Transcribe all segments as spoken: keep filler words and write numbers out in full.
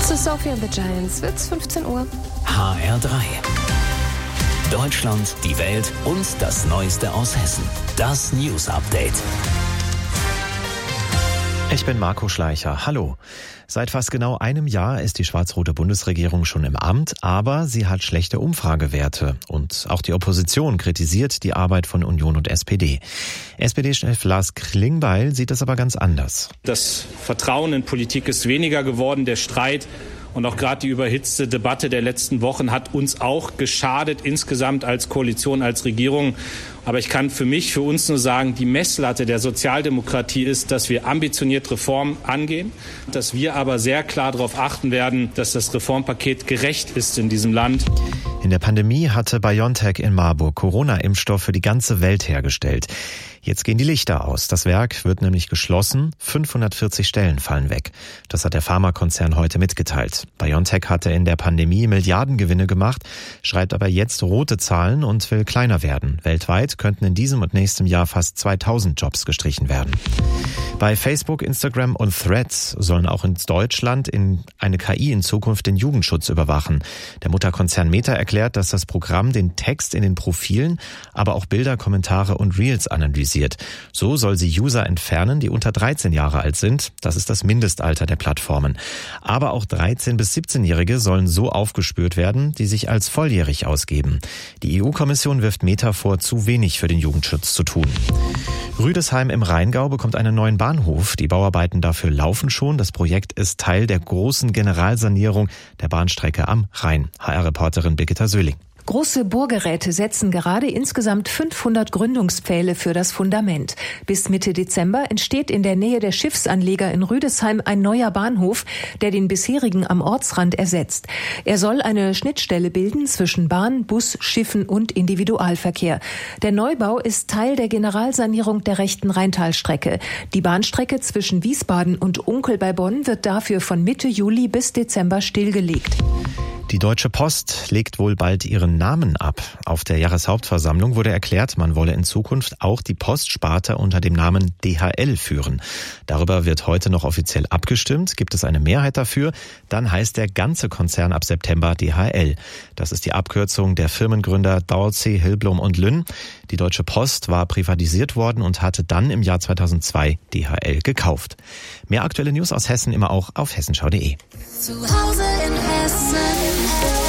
Das ist Sophie and the Giants. Wird's fünfzehn Uhr. H R drei. Deutschland, die Welt und das Neueste aus Hessen. Das News Update. Ich bin Marco Schleicher. Hallo. Seit fast genau einem Jahr ist die schwarz-rote Bundesregierung schon im Amt, aber sie hat schlechte Umfragewerte. Und auch die Opposition kritisiert die Arbeit von Union und S P D. S P D-Chef Lars Klingbeil sieht es aber ganz anders. Das Vertrauen in Politik ist weniger geworden, der Streit und auch gerade die überhitzte Debatte der letzten Wochen hat uns auch geschadet, insgesamt als Koalition, als Regierung. Aber ich kann für mich, für uns nur sagen, die Messlatte der Sozialdemokratie ist, dass wir ambitioniert Reformen angehen, dass wir aber sehr klar darauf achten werden, dass das Reformpaket gerecht ist in diesem Land. In der Pandemie hatte BioNTech in Marburg Corona-Impfstoff für die ganze Welt hergestellt. Jetzt gehen die Lichter aus. Das Werk wird nämlich geschlossen. fünfhundertvierzig Stellen fallen weg. Das hat der Pharmakonzern heute mitgeteilt. BioNTech hatte in der Pandemie Milliardengewinne gemacht, schreibt aber jetzt rote Zahlen und will kleiner werden. Weltweit könnten in diesem und nächstem Jahr fast zweitausend Jobs gestrichen werden. Bei Facebook, Instagram und Threads sollen auch in Deutschland in eine K I in Zukunft den Jugendschutz überwachen. Der Mutterkonzern Meta erklärt, dass das Programm den Text in den Profilen, aber auch Bilder, Kommentare und Reels analysiert. So soll sie User entfernen, die unter dreizehn Jahre alt sind. Das ist das Mindestalter der Plattformen. Aber auch dreizehn- bis siebzehnjährige sollen so aufgespürt werden, die sich als volljährig ausgeben. Die E U-Kommission wirft Meta vor, zu wenig für den Jugendschutz zu tun. Rüdesheim im Rheingau bekommt einen neuen Bahnhof. Die Bauarbeiten dafür laufen schon. Das Projekt ist Teil der großen Generalsanierung der Bahnstrecke am Rhein. H R-Reporterin Birgitta Söhling. Große Bohrgeräte setzen gerade insgesamt fünfhundert Gründungspfähle für das Fundament. Bis Mitte Dezember entsteht in der Nähe der Schiffsanleger in Rüdesheim ein neuer Bahnhof, der den bisherigen am Ortsrand ersetzt. Er soll eine Schnittstelle bilden zwischen Bahn, Bus, Schiffen und Individualverkehr. Der Neubau ist Teil der Generalsanierung der rechten Rheintalstrecke. Die Bahnstrecke zwischen Wiesbaden und Unkel bei Bonn wird dafür von Mitte Juli bis Dezember stillgelegt. Die Deutsche Post legt wohl bald ihren Namen ab. Auf der Jahreshauptversammlung wurde erklärt, man wolle in Zukunft auch die Postsparte unter dem Namen D H L führen. Darüber wird heute noch offiziell abgestimmt. Gibt es eine Mehrheit dafür, dann heißt der ganze Konzern ab September D H L. Das ist die Abkürzung der Firmengründer Dalsey, Hillblom und Lynn. Die Deutsche Post war privatisiert worden und hatte dann im Jahr zweitausendzwei D H L gekauft. Mehr aktuelle News aus Hessen immer auch auf hessenschau punkt de. Zu Hause in Hessen.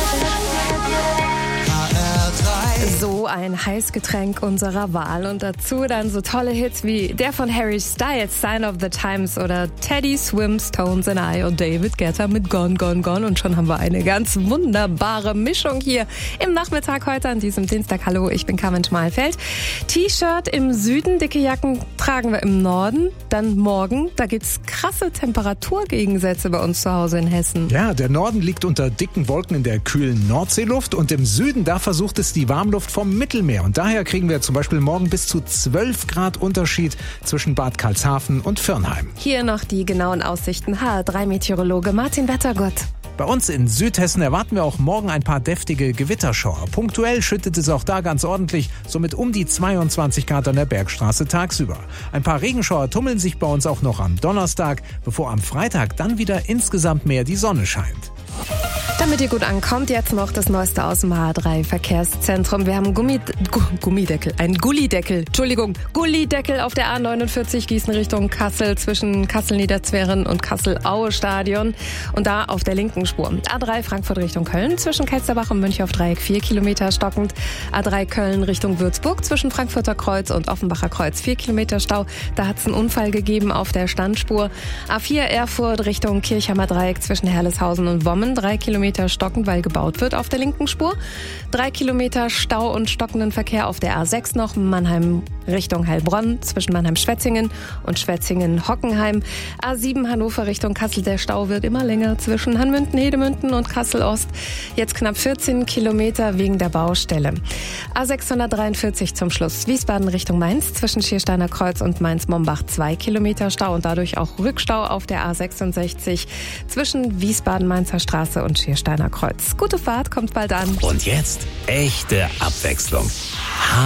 So ein Heißgetränk unserer Wahl und dazu dann so tolle Hits wie der von Harry Styles, Sign of the Times oder Teddy Swims, Tones and I und David Guetta mit Gone, Gone, Gone. Und schon haben wir eine ganz wunderbare Mischung hier im Nachmittag heute an diesem Dienstag. Hallo, ich bin Carmen Schmalfeld. T-Shirt im Süden, dicke Jacken tragen wir im Norden. Dann morgen, da gibt's krasse Temperaturgegensätze bei uns zu Hause in Hessen. Ja, der Norden liegt unter dicken Wolken in der kühlen Nordseeluft und im Süden, da versucht es die Warmluft vom Mittelmeer. Und daher kriegen wir zum Beispiel morgen bis zu zwölf Grad Unterschied zwischen Bad Karlshafen und Firnheim. Hier noch die genauen Aussichten. H R drei Meteorologe Martin Wettergott. Bei uns in Südhessen erwarten wir auch morgen ein paar deftige Gewitterschauer. Punktuell schüttet es auch da ganz ordentlich, somit um die zweiundzwanzig Grad an der Bergstraße tagsüber. Ein paar Regenschauer tummeln sich bei uns auch noch am Donnerstag, bevor am Freitag dann wieder insgesamt mehr die Sonne scheint. Damit ihr gut ankommt, jetzt noch das Neueste aus dem H R drei Verkehrszentrum. Wir haben Gummi, Gu, Gummideckel, ein Gullideckel, Entschuldigung, Gullideckel auf der A neunundvierzig Gießen Richtung Kassel zwischen Kassel-Niederzweren und Kassel-Aue-Stadion und da auf der linken Spur. A drei Frankfurt Richtung Köln zwischen Kelsterbach und Münchhoff-Dreieck vier Kilometer stockend. A drei Köln Richtung Würzburg zwischen Frankfurter Kreuz und Offenbacher Kreuz vier Kilometer Stau. Da hat es einen Unfall gegeben auf der Standspur. A vier Erfurt Richtung Kirchhammer Dreieck zwischen Herleshausen und Wommen drei Kilometer stockend, weil gebaut wird auf der linken Spur. Drei Kilometer Stau und stockenden Verkehr auf der A sechs noch. Mannheim Richtung Heilbronn zwischen Mannheim-Schwetzingen und Schwetzingen-Hockenheim. A sieben Hannover Richtung Kassel. Der Stau wird immer länger zwischen Hanmünden, Hedemünden und Kassel-Ost. Jetzt knapp vierzehn Kilometer wegen der Baustelle. A sechshundertdreiundvierzig zum Schluss. Wiesbaden Richtung Mainz zwischen Schiersteiner Kreuz und Mainz-Mombach zwei Kilometer Stau und dadurch auch Rückstau auf der A sechsundsechzig zwischen Wiesbaden-Mainzer Straße und Schiersteiner Kreuz. Gute Fahrt, kommt bald an. Und jetzt echte Abwechslung.